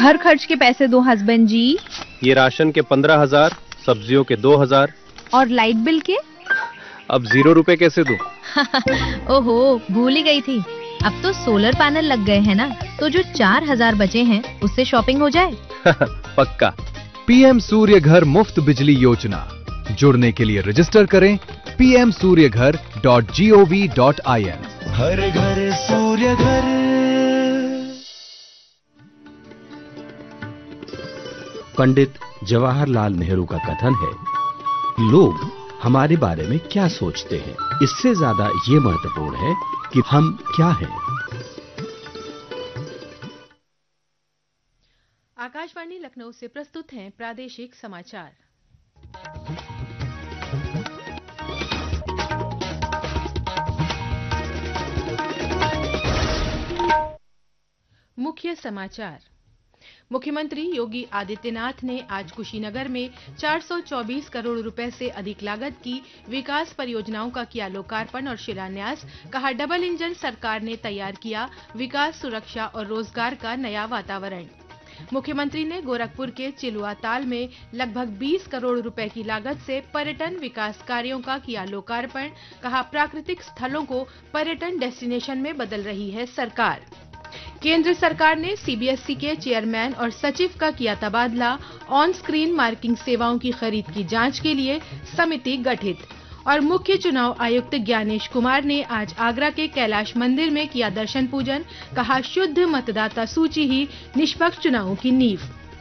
घर खर्च के पैसे दो हस्बैंड जी। ये राशन के 15,000, सब्जियों के 2,000। और लाइट बिल के? अब 0 रुपए कैसे दूं? ओहो, भूल ही गई थी। अब तो सोलर पैनल लग गए हैं ना, तो जो 4,000 बचे हैं उससे शॉपिंग हो जाए। पक्का। पीएम सूर्य घर मुफ्त बिजली योजना, जुड़ने के लिए रजिस्टर करें pmsuryaghar.gov.in। हर घर सूर्य घर। पंडित जवाहरलाल नेहरू का कथन है, लोग हमारे बारे में क्या सोचते हैं, इससे ज्यादा ये महत्वपूर्ण है कि हम क्या हैं। आकाशवाणी लखनऊ से प्रस्तुत हैं प्रादेशिक समाचार। मुख्य समाचार। मुख्यमंत्री योगी आदित्यनाथ ने आज कुशीनगर में 424 करोड़ रुपए से अधिक लागत की विकास परियोजनाओं का किया लोकार्पण और शिलान्यास। कहा, डबल इंजन सरकार ने तैयार किया विकास, सुरक्षा और रोजगार का नया वातावरण। मुख्यमंत्री ने गोरखपुर के चिलुआताल में लगभग 20 करोड़ रुपए की लागत से पर्यटन विकास कार्यों का किया लोकार्पण। कहा, प्राकृतिक स्थलों को पर्यटन डेस्टिनेशन में बदल रही है सरकार। केंद्र सरकार ने सीबीएसई के चेयरमैन और सचिव का किया तबादला। ऑन स्क्रीन मार्किंग सेवाओं की खरीद की जांच के लिए समिति गठित। और मुख्य चुनाव आयुक्त ज्ञानेश कुमार ने आज आगरा के कैलाश मंदिर में किया दर्शन पूजन। कहा, शुद्ध मतदाता सूची ही निष्पक्ष चुनावों की नींव।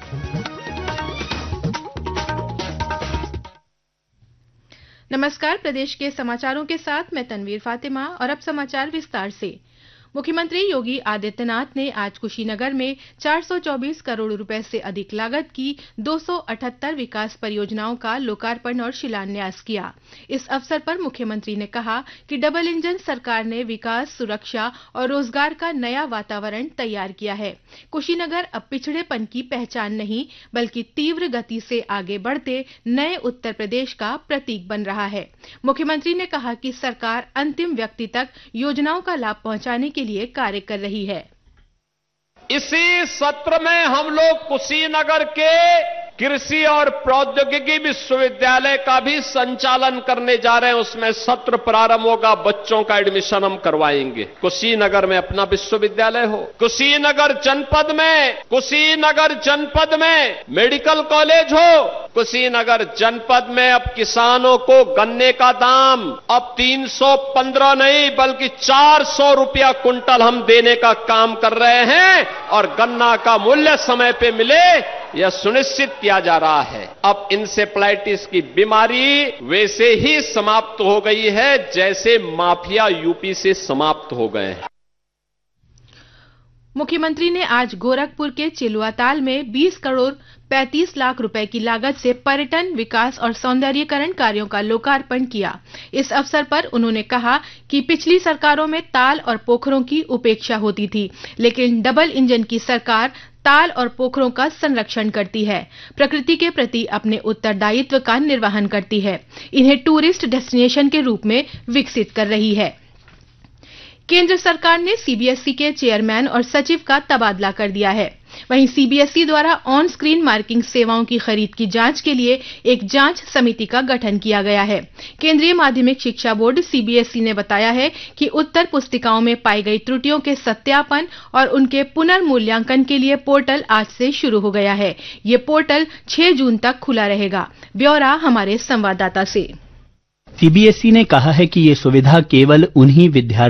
नमस्कार, प्रदेश के समाचारों के साथ मैं तनवीर फातिमा और अब समाचार विस्तार से। मुख्यमंत्री योगी आदित्यनाथ ने आज कुशीनगर में 424 करोड़ रुपए से अधिक लागत की 278 विकास परियोजनाओं का लोकार्पण और शिलान्यास किया। इस अवसर पर मुख्यमंत्री ने कहा कि डबल इंजन सरकार ने विकास, सुरक्षा और रोजगार का नया वातावरण तैयार किया है। कुशीनगर अब पिछड़ेपन की पहचान नहीं, बल्कि तीव्र गति से आगे बढ़ते नए उत्तर प्रदेश का प्रतीक बन रहा है। मुख्यमंत्री ने कहा कि सरकार अंतिम व्यक्ति तक योजनाओं का लाभ पहुंचाने के लिए कार्य कर रही है। इसी सत्र में हम लोग कुशीनगर के कृषि और प्रौद्योगिकी विश्वविद्यालय का भी संचालन करने जा रहे हैं। उसमें सत्र प्रारंभ होगा, बच्चों का एडमिशन हम करवाएंगे। कुशीनगर में अपना विश्वविद्यालय हो, कुशीनगर जनपद में मेडिकल कॉलेज हो, कुशीनगर जनपद में अब किसानों को गन्ने का दाम अब 315 नहीं बल्कि 400 रुपया कुंटल हम देने का काम कर रहे हैं और गन्ना का मूल्य समय पे मिले यह सुनिश्चित किया जा रहा है। अब इंसेफ्लाइटिस की बीमारी वैसे ही समाप्त हो गई है जैसे माफिया यूपी से समाप्त हो गए हैं। मुख्यमंत्री ने आज गोरखपुर के चिलुआताल में 20 करोड़ 35 लाख रुपए की लागत से पर्यटन विकास और सौंदर्यीकरण कार्यों का लोकार्पण किया। इस अवसर पर उन्होंने कहा कि पिछली सरकारों में ताल और पोखरों की उपेक्षा होती थी, लेकिन डबल इंजन की सरकार ताल और पोखरों का संरक्षण करती है, प्रकृति के प्रति अपने उत्तरदायित्व का निर्वहन करती है, इन्हें टूरिस्ट डेस्टिनेशन के रूप में विकसित कर रही है। केंद्र सरकार ने सीबीएसई के चेयरमैन और सचिव का तबादला कर दिया है। वहीं सीबीएसई द्वारा ऑन स्क्रीन मार्किंग सेवाओं की खरीद की जांच के लिए एक जांच समिति का गठन किया गया है। केंद्रीय माध्यमिक शिक्षा बोर्ड सीबीएसई ने बताया है कि उत्तर पुस्तिकाओं में पाई गई त्रुटियों के सत्यापन और उनके पुनर्मूल्यांकन के लिए पोर्टल आज से शुरू हो गया है। ये पोर्टल 6 जून तक खुला रहेगा। ब्यौरा हमारे संवाददाता से। सीबीएसई ने कहा है कि ये सुविधा केवल उन्हीं विद्यार्थियों